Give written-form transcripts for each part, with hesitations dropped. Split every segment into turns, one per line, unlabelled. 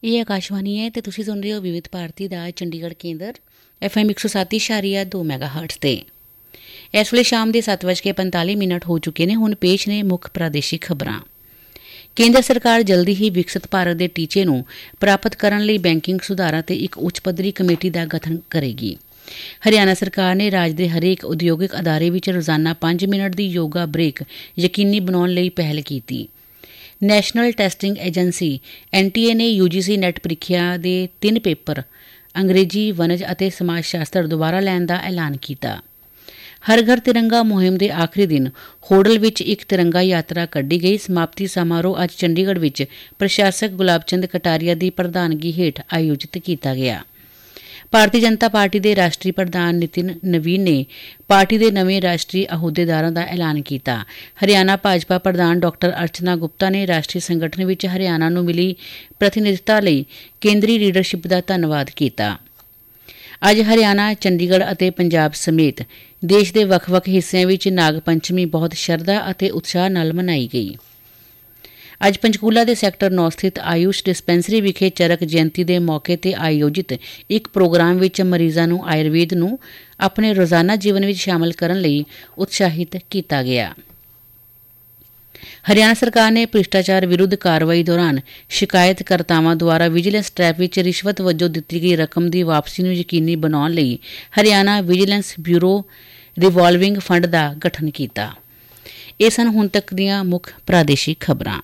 ਇਹ ਆਕਾਸ਼ਵਾਣੀ ਹੈ ਅਤੇ ਤੁਸੀਂ ਸੁਣ ਰਹੇ ਹੋ ਵਿਵਿਧ ਭਾਰਤੀ ਦਾ ਚੰਡੀਗੜ੍ਹ ਕੇਂਦਰ FM 107.2 ਮੈਗਾਹਰਟਜ਼ 'ਤੇ। ਇਸ ਵੇਲੇ ਸ਼ਾਮ ਦੇ 7:45 ਹੋ ਚੁੱਕੇ ਨੇ। ਹੁਣ ਪੇਸ਼ ਨੇ ਮੁੱਖ ਪ੍ਰਾਦੇਸ਼ਿਕ ਖਬਰਾਂ। ਕੇਂਦਰ ਸਰਕਾਰ ਜਲਦੀ ਹੀ ਵਿਕਸਿਤ ਭਾਰਤ ਦੇ ਟੀਚੇ ਨੂੰ ਪ੍ਰਾਪਤ ਕਰਨ ਲਈ ਬੈਂਕਿੰਗ ਸੁਧਾਰਾਂ ਤੇ ਇੱਕ ਉੱਚ ਪੱਧਰੀ ਕਮੇਟੀ ਦਾ ਗਠਨ ਕਰੇਗੀ। ਹਰਿਆਣਾ ਸਰਕਾਰ ਨੇ ਰਾਜ ਦੇ ਹਰੇਕ ਉਦਯੋਗਿਕ ਅਦਾਰੇ ਵਿੱਚ ਰੋਜ਼ਾਨਾ 5 ਮਿੰਟ ਦੀ ਯੋਗਾ ਬ੍ਰੇਕ ਯਕੀਨੀ ਬਣਾਉਣ ਲਈ ਪਹਿਲ ਕੀਤੀ। ਨੈਸ਼ਨਲ ਟੈਸਟਿੰਗ ਏਜੰਸੀ NTA ਨੇ UGC ਨੈਟ ਪ੍ਰੀਖਿਆ ਦੇ 3 ਪੇਪਰ ਅੰਗਰੇਜ਼ੀ, ਵਣਜ ਅਤੇ ਸਮਾਜ ਸ਼ਾਸਤਰ ਦੁਬਾਰਾ ਲੈਣ ਦਾ ਐਲਾਨ ਕੀਤਾ। ਹਰ ਘਰ ਤਿਰੰਗਾ ਮੁਹਿੰਮ ਦੇ ਆਖਰੀ ਦਿਨ ਹੋਡਲ ਵਿੱਚ ਇੱਕ ਤਿਰੰਗਾ ਯਾਤਰਾ ਕੱਢੀ ਗਈ। ਸਮਾਪਤੀ ਸਮਾਰੋਹ ਅੱਜ ਚੰਡੀਗੜ੍ਹ ਵਿੱਚ ਪ੍ਰਸ਼ਾਸਕ ਗੁਲਾਬ ਚੰਦ ਕਟਾਰੀਆ ਦੀ ਪ੍ਰਧਾਨਗੀ ਹੇਠ ਆਯੋਜਿਤ ਕੀਤਾ ਗਿਆ। ਭਾਰਤੀ ਜਨਤਾ ਪਾਰਟੀ ਦੇ ਰਾਸ਼ਟਰੀ ਪ੍ਰਧਾਨ ਨਿਤਿਨ ਨਵੀਨ ਨੇ ਪਾਰਟੀ ਦੇ ਨਵੇਂ ਰਾਸ਼ਟਰੀ ਅਹੁਦੇਦਾਰਾਂ ਦਾ ਐਲਾਨ ਕੀਤਾ। ਹਰਿਆਣਾ ਭਾਜਪਾ ਪ੍ਰਧਾਨ ਡਾਕਟਰ ਅਰਚਨਾ ਗੁਪਤਾ ਨੇ ਰਾਸ਼ਟਰੀ ਸੰਗਠਨ ਵਿੱਚ ਹਰਿਆਣਾ ਨੂੰ ਮਿਲੀ ਪ੍ਰਤੀਨਿਧਤਾ ਲਈ ਕੇਂਦਰੀ ਲੀਡਰਸ਼ਿਪ ਦਾ ਧੰਨਵਾਦ ਕੀਤਾ। ਅੱਜ ਹਰਿਆਣਾ, ਚੰਡੀਗੜ੍ਹ ਅਤੇ ਪੰਜਾਬ ਸਮੇਤ ਦੇਸ਼ ਦੇ ਵੱਖ-ਵੱਖ ਹਿੱਸਿਆਂ ਵਿੱਚ ਨਾਗ ਪੰਚਮੀ ਬਹੁਤ ਸ਼ਰਧਾ ਅਤੇ ਉਤਸ਼ਾਹ ਨਾਲ ਮਨਾਈ ਗਈ। ਅੱਜ ਪੰਚਕੂਲਾ ਦੇ ਸੈਕਟਰ 9 ਸਥਿਤ ਆਯੂਸ਼ ਡਿਸਪੈਂਸਰੀ ਵਿਖੇ ਚਰਕ ਜਯੰਤੀ ਦੇ ਮੌਕੇ ਤੇ ਆਯੋਜਿਤ ਇੱਕ ਪ੍ਰੋਗਰਾਮ ਵਿੱਚ ਮਰੀਜ਼ਾਂ ਨੂੰ ਆਯੁਰਵੇਦ ਨੂੰ ਆਪਣੇ ਰੋਜ਼ਾਨਾ ਜੀਵਨ ਵਿੱਚ ਸ਼ਾਮਲ ਕਰਨ ਲਈ ਉਤਸ਼ਾਹਿਤ ਕੀਤਾ ਗਿਆ। ਹਰਿਆਣਾ ਸਰਕਾਰ ਨੇ ਭ੍ਰਿਸ਼ਟਾਚਾਰ ਵਿਰੁੱਧ ਕਾਰਵਾਈ ਦੌਰਾਨ ਸ਼ਿਕਾਇਤਕਰਤਾਵਾਂ ਦੁਆਰਾ ਵਿਜੀਲੈਂਸ ਟਰੈਪ ਵਿੱਚ ਰਿਸ਼ਵਤ ਵਜੋਂ ਦਿੱਤੀ ਗਈ ਰਕਮ ਦੀ ਵਾਪਸੀ ਨੂੰ ਯਕੀਨੀ ਬਣਾਉਣ ਲਈ ਹਰਿਆਣਾ ਵਿਜੀਲੈਂਸ ਬਿਊਰੋ ਰਿਵਾਲਵਿੰਗ ਫੰਡ ਦਾ ਗਠਨ ਕੀਤਾ। ਇਹ ਸਨ ਹੁਣ ਤੱਕ ਦੀਆਂ ਮੁੱਖ ਪ੍ਰਾਦੇਸ਼ਿਕ ਖਬਰਾਂ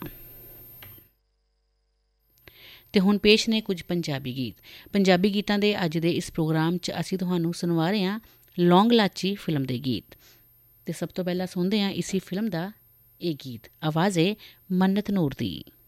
ਤੇ ਹੁਣ ਪੇਸ਼ ਨੇ ਕੁਝ ਪੰਜਾਬੀ ਗੀਤ। ਪੰਜਾਬੀ ਗੀਤਾਂ ਦੇ ਅੱਜ ਦੇ ਇਸ ਪ੍ਰੋਗਰਾਮ 'ਚ ਅਸੀਂ ਤੁਹਾਨੂੰ ਸੁਣਵਾ ਰਹੇ ਹਾਂ ਲੌਂਗ ਲਾਚੀ ਫਿਲਮ ਦੇ ਗੀਤ। ਤੇ ਸਭ ਤੋਂ ਪਹਿਲਾਂ ਸੁਣਦੇ ਹਾਂ ਇਸੀ ਫਿਲਮ ਦਾ ਇਹ ਗੀਤ। ਆਵਾਜ਼ ਹੈ ਮੰਨਤ ਨੂਰ ਦੀ।